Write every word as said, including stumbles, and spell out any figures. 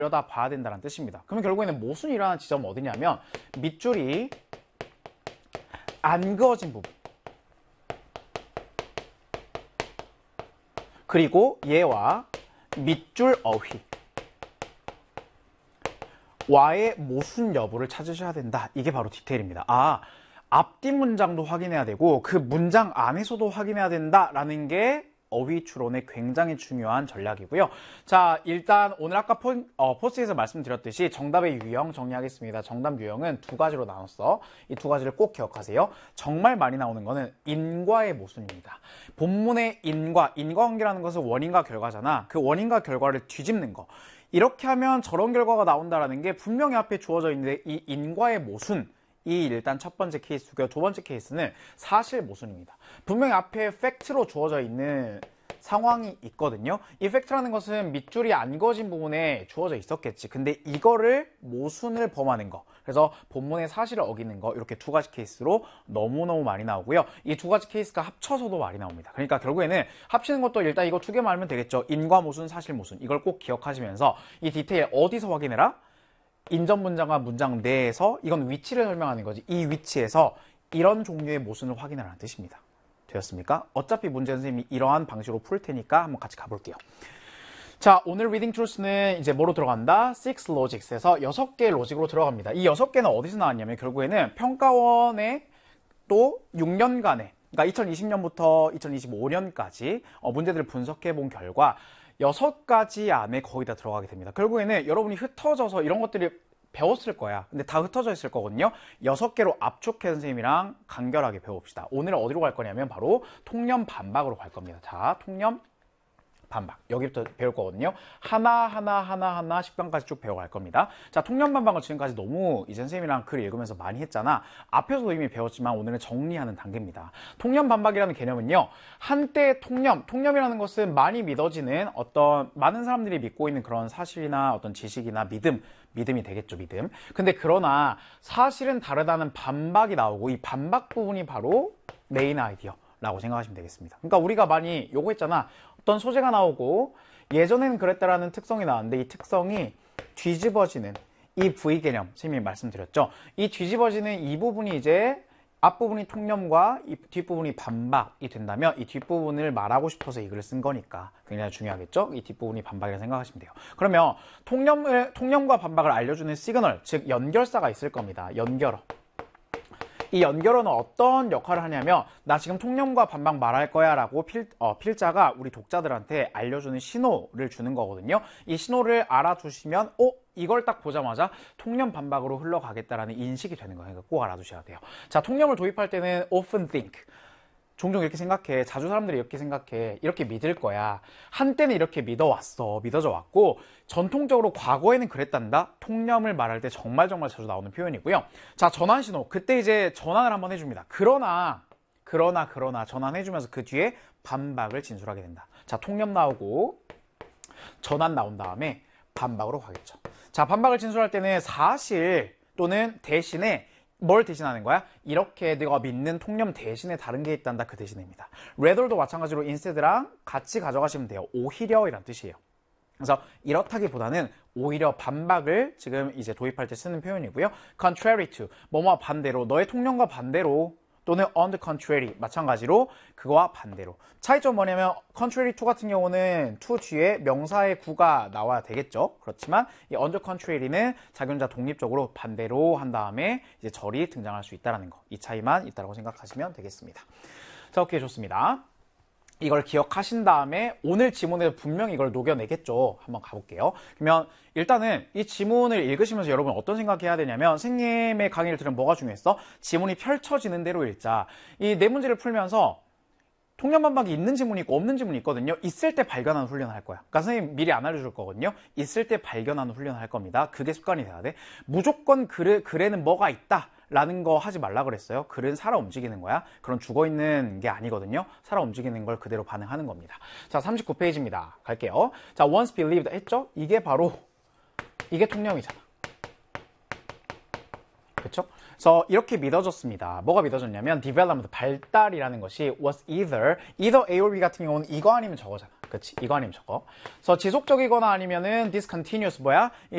들여다 봐야 된다는 뜻입니다. 그러면 결국에는 모순이라는 지점은 어디냐면 밑줄이 안 그어진 부분, 그리고 얘와 밑줄 어휘 와의 모순 여부를 찾으셔야 된다. 이게 바로 디테일입니다. 아, 앞뒤 문장도 확인해야 되고 그 문장 안에서도 확인해야 된다라는 게 어휘 추론의 굉장히 중요한 전략이고요. 자, 일단 오늘 아까 포, 어, 포스트에서 말씀드렸듯이 정답의 유형 정리하겠습니다. 정답 유형은 두 가지로 나눴어. 이 두 가지를 꼭 기억하세요. 정말 많이 나오는 거는 인과의 모순입니다. 본문의 인과, 인과관계라는 것은 원인과 결과잖아. 그 원인과 결과를 뒤집는 거. 이렇게 하면 저런 결과가 나온다라는 게 분명히 앞에 주어져 있는데 이 인과의 모순, 이 일단 첫 번째 케이스고요. 두 번째 케이스는 사실 모순입니다. 분명히 앞에 팩트로 주어져 있는 상황이 있거든요. 이 팩트라는 것은 밑줄이 안 그어진 부분에 주어져 있었겠지. 근데 이거를 모순을 범하는 거. 그래서 본문의 사실을 어기는 거. 이렇게 두 가지 케이스로 너무너무 많이 나오고요. 이 두 가지 케이스가 합쳐서도 많이 나옵니다. 그러니까 결국에는 합치는 것도 일단 이거 두 개만 알면 되겠죠. 인과 모순, 사실 모순. 이걸 꼭 기억하시면서 이 디테일 어디서 확인해라? 인전 문장과 문장 내에서 이건 위치를 설명하는 거지. 이 위치에서 이런 종류의 모순을 확인하라는 뜻입니다. 되었습니까? 어차피 문제 선생님이 이러한 방식으로 풀 테니까 한번 같이 가볼게요. 자, 오늘 Reading Truth는 이제 뭐로 들어간다? Six Logics에서 여섯 개의 로직으로 들어갑니다. 이 여섯 개는 어디서 나왔냐면 결국에는 평가원의 또 육 년간의, 그러니까 이천이십 년부터 이천이십오 년까지 어, 문제들을 분석해 본 결과 여섯 가지 안에 거의 다 들어가게 됩니다. 결국에는 여러분이 흩어져서 이런 것들이 배웠을 거야. 근데 다 흩어져 있을 거거든요. 여섯 개로 압축해 선생님이랑 간결하게 배워봅시다. 오늘은 어디로 갈 거냐면 바로 통념 반박으로 갈 겁니다. 자, 통념 반박. 여기부터 배울 거거든요. 하나하나 하나하나 십 강까지 쭉 배워갈 겁니다. 자, 통념 반박을 지금까지 너무 이제 선생님이랑 글 읽으면서 많이 했잖아. 앞에서도 이미 배웠지만 오늘은 정리하는 단계입니다. 통념 반박이라는 개념은요. 한때의 통념, 통념이라는 것은 많이 믿어지는 어떤 많은 사람들이 믿고 있는 그런 사실이나 어떤 지식이나 믿음, 믿음이 되겠죠, 믿음. 근데 그러나 사실은 다르다는 반박이 나오고 이 반박 부분이 바로 메인 아이디어 라고 생각하시면 되겠습니다. 그러니까 우리가 많이 요거 했잖아. 어떤 소재가 나오고 예전에는 그랬다라는 특성이 나왔는데 이 특성이 뒤집어지는 이 V 개념, 선생님이 말씀드렸죠. 이 뒤집어지는 이 부분이 이제 앞부분이 통념과 이 뒷부분이 반박이 된다면 이 뒷부분을 말하고 싶어서 이 글을 쓴 거니까 굉장히 중요하겠죠. 이 뒷부분이 반박이라고 생각하시면 돼요. 그러면 통념을, 통념과 반박을 알려주는 시그널, 즉 연결사가 있을 겁니다. 연결어. 이 연결어는 어떤 역할을 하냐면 나 지금 통념과 반박 말할 거야 라고 필, 어, 필자가 우리 독자들한테 알려주는 신호를 주는 거거든요. 이 신호를 알아두시면 어? 이걸 딱 보자마자 통념 반박으로 흘러가겠다라는 인식이 되는 거예요. 그러니까 꼭 알아두셔야 돼요. 자, 통념을 도입할 때는 often think. 종종 이렇게 생각해. 자주 사람들이 이렇게 생각해. 이렇게 믿을 거야. 한때는 이렇게 믿어왔어. 믿어져 왔고 전통적으로 과거에는 그랬단다. 통념을 말할 때 정말 정말 자주 나오는 표현이고요. 자, 전환 신호. 그때 이제 전환을 한번 해줍니다. 그러나 그러나 그러나 전환해주면서 그 뒤에 반박을 진술하게 된다. 자, 통념 나오고 전환 나온 다음에 반박으로 가겠죠. 자, 반박을 진술할 때는 사실 또는 대신에 뭘 대신하는 거야? 이렇게 내가 믿는 통념 대신에 다른 게 있단다. 그 대신입니다. rather도 마찬가지로 instead랑 같이 가져가시면 돼요. 오히려 이란 뜻이에요. 그래서 이렇다기보다는 오히려 반박을 지금 이제 도입할 때 쓰는 표현이고요. contrary to, 뭐뭐와 반대로, 너의 통념과 반대로 또는 on the contrary, 마찬가지로 그거와 반대로. 차이점 뭐냐면 contrary to 같은 경우는 to 뒤에 명사의 구가 나와야 되겠죠. 그렇지만 이 on the contrary는 자기 혼자 독립적으로 반대로 한 다음에 이제 절이 등장할 수 있다는 거. 이 차이만 있다고 생각하시면 되겠습니다. 자, 오케이, 좋습니다. 이걸 기억하신 다음에 오늘 지문에서 분명히 이걸 녹여내겠죠. 한번 가볼게요. 그러면 일단은 이 지문을 읽으시면서 여러분 어떤 생각해야 되냐면 선생님의 강의를 들으면 뭐가 중요했어? 지문이 펼쳐지는 대로 읽자. 이 네 문제를 풀면서 통념 반박이 있는 지문이 있고 없는 지문이 있거든요. 있을 때 발견하는 훈련을 할 거야. 그러니까 선생님 미리 안 알려줄 거거든요. 있을 때 발견하는 훈련을 할 겁니다. 그게 습관이 돼야 돼. 무조건 글에, 글에는 뭐가 있다 라는 거 하지 말라 그랬어요. 글은 살아 움직이는 거야. 그런 죽어있는 게 아니거든요. 살아 움직이는 걸 그대로 반응하는 겁니다. 자, 삼십구 페이지입니다. 갈게요. 자, once believed 했죠? 이게 바로 이게 통념이잖아. 그렇죠? 그래서 이렇게 믿어졌습니다. 뭐가 믿어졌냐면 development, 발달이라는 것이 was either, either A or B 같은 경우는 이거 아니면 저거잖아. 그렇지? 이거 아니면 저거. 그래서 지속적이거나 아니면은 discontinuous 뭐야? 이